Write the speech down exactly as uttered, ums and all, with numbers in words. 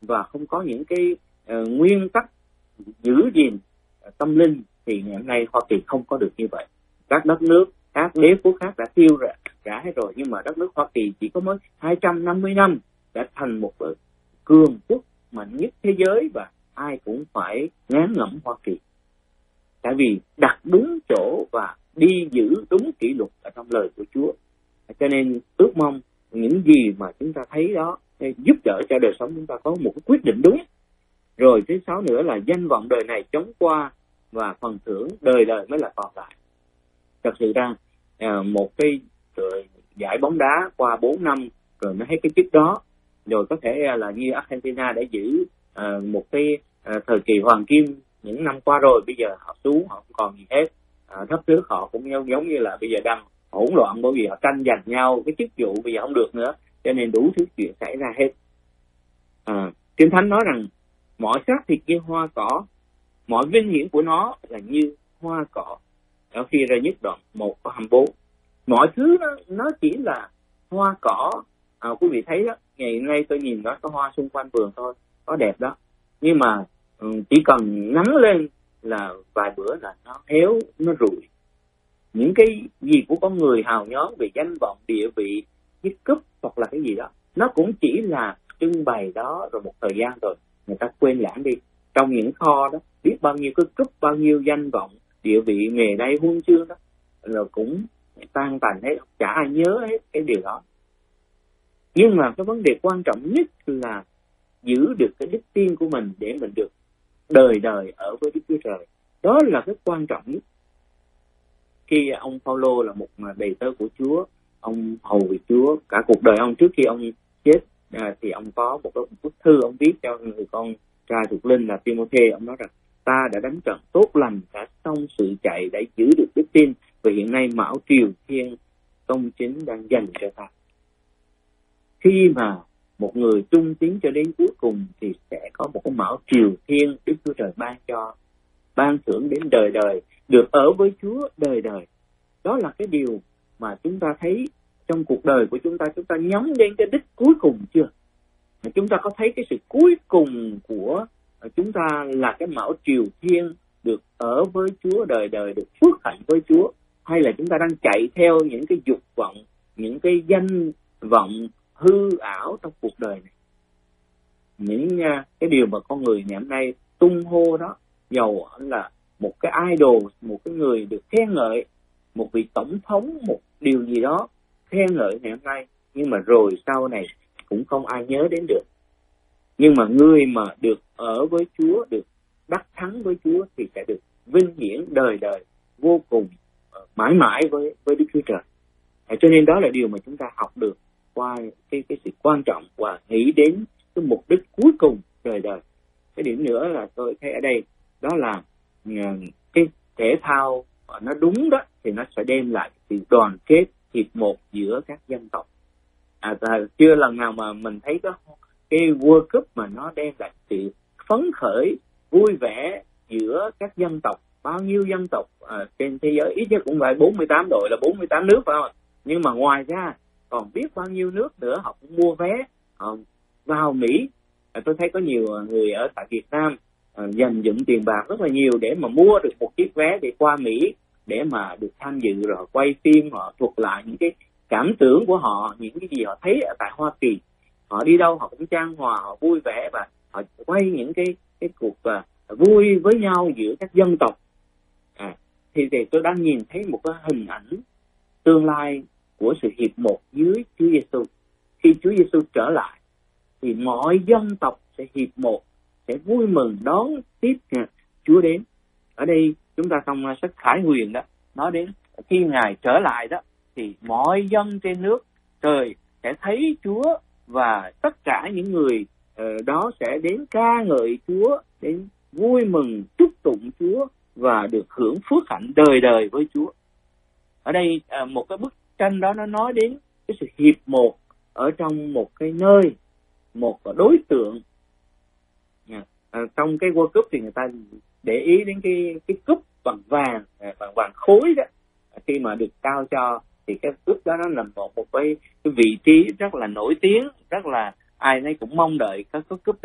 và không có những cái uh, nguyên tắc giữ gìn uh, tâm linh thì ngày hôm nay Hoa Kỳ không có được như vậy. Các đất nước, các đế quốc khác đã tiêu rã, rã hết rồi, nhưng mà đất nước Hoa Kỳ chỉ có mới hai trăm năm mươi năm đã thành một cường quốc mạnh nhất thế giới, và ai cũng phải ngán ngẩm Hoa Kỳ. Tại vì đặt đúng chỗ và đi giữ đúng kỷ luật ở trong lời của Chúa. Cho nên ước mong những gì mà chúng ta thấy đó giúp đỡ cho đời sống chúng ta có một cái quyết định đúng. Rồi thứ sáu nữa là danh vọng đời này chóng qua và phần thưởng đời đời mới là còn lại. Thật sự ra một cái giải bóng đá qua bốn năm rồi mới hết cái chức đó, rồi có thể là như Argentina đã giữ một cái thời kỳ hoàng kim những năm qua rồi, bây giờ họ xuống, họ không còn gì hết. À, đất nước họ cũng giống, giống như là bây giờ đang hỗn loạn, bởi vì họ tranh giành nhau cái chức vụ bây giờ không được nữa, cho nên đủ thứ chuyện xảy ra hết. À, Kinh Thánh nói rằng mọi xác thịt như hoa cỏ, mọi vinh hiển của nó là như hoa cỏ. Ở khi ra nhất đoạn một có hai mươi bốn, mọi thứ nó, nó chỉ là hoa cỏ. À, quý vị thấy đó, ngày nay tôi nhìn nó có hoa xung quanh vườn thôi, có đẹp đó, nhưng mà chỉ cần nắng lên là vài bữa là nó héo, nó rụi. Những cái gì của con người hào nhoáng về danh vọng, địa vị, chức cấp hoặc là cái gì đó, nó cũng chỉ là trưng bày đó rồi một thời gian rồi người ta quên lãng đi. Trong những kho đó biết bao nhiêu cái cấp, bao nhiêu danh vọng, địa vị, nghề đây, huân chương đó, rồi cũng tan tành hết, chả ai nhớ hết cái điều đó. Nhưng mà cái vấn đề quan trọng nhất là giữ được cái đức tin của mình để mình được đời đời ở với Đức Chúa Trời. Đó là cái quan trọng nhất. Khi ông Phaolô là một đầy tớ của Chúa, ông hầu việc Chúa cả cuộc đời ông, trước khi ông chết à, thì ông có một cái bức thư ông viết cho người con trai thuộc linh là Timôthê. Ông nói rằng ta đã đánh trận tốt lành, đã xong sự chạy, đã giữ được đức tin, và hiện nay mão triều thiên công chính đang dành cho ta. Khi mà một người trung tín cho đến cuối cùng thì sẽ có một cái mão triều thiên Đức Chúa Trời ban cho, ban thưởng đến đời đời, được ở với Chúa đời đời. Đó là cái điều mà chúng ta thấy trong cuộc đời của chúng ta. Chúng ta nhắm đến cái đích cuối cùng chưa? Chúng ta có thấy cái sự cuối cùng của chúng ta là cái mão triều thiên, được ở với Chúa đời đời, được phước hạnh với Chúa, hay là chúng ta đang chạy theo những cái dục vọng, những cái danh vọng hư ảo trong cuộc đời này? Những uh, cái điều mà con người ngày hôm nay tung hô đó, dầu là một cái idol, một cái người được khen ngợi, một vị tổng thống, một điều gì đó khen ngợi ngày hôm nay, nhưng mà rồi sau này cũng không ai nhớ đến được. Nhưng mà người mà được ở với Chúa, được đắc thắng với Chúa thì sẽ được vinh hiển đời đời, vô cùng, mãi mãi với với Đức Chúa Trời. Cho nên đó là điều mà chúng ta học được qua cái cái sự quan trọng và nghĩ đến cái mục đích cuối cùng đời đời. Cái điểm nữa là tôi thấy ở đây đó là cái thể thao nó đúng đó thì nó sẽ đem lại sự đoàn kết hiệp một giữa các dân tộc. À, chưa lần nào mà mình thấy có cái World Cup mà nó đem lại sự phấn khởi, vui vẻ giữa các dân tộc. Bao nhiêu dân tộc à, trên thế giới, ít nhất cũng phải bốn mươi tám đội, là bốn mươi tám nước phải không? Nhưng mà ngoài ra còn biết bao nhiêu nước nữa họ cũng mua vé họ vào Mỹ. À, tôi thấy có nhiều người ở tại Việt Nam à, dành dụm tiền bạc rất là nhiều để mà mua được một chiếc vé để qua Mỹ, để mà được tham dự, rồi quay phim, họ thuật lại những cái cảm tưởng của họ, những cái gì họ thấy ở tại Hoa Kỳ. Họ đi đâu họ cũng chan hòa, họ vui vẻ, và họ quay những cái cái cuộc uh, vui với nhau giữa các dân tộc. À, thì, thì tôi đang nhìn thấy một cái hình ảnh tương lai của sự hiệp một dưới Chúa Giêsu. Khi Chúa Giêsu trở lại thì mọi dân tộc sẽ hiệp một, sẽ vui mừng đón tiếp Chúa đến. Ở đây chúng ta trong sách Khải Huyền đó nói đến khi Ngài trở lại đó thì mọi dân trên nước trời sẽ thấy Chúa, và tất cả những người uh, đó sẽ đến ca ngợi Chúa, đến vui mừng chúc tụng Chúa và được hưởng phước hạnh đời đời với Chúa. Ở đây uh, một cái bức tranh đó nó nói đến cái sự hiệp một ở trong một cái nơi, một đối tượng. Yeah. Uh, trong cái World Cup thì người ta để ý đến cái cái cúp bằng vàng, bằng vàng khối đó, khi mà được trao cho thì cái cúp đó nó là một một cái, cái vị trí rất là nổi tiếng, rất là ai nấy cũng mong đợi cái cúp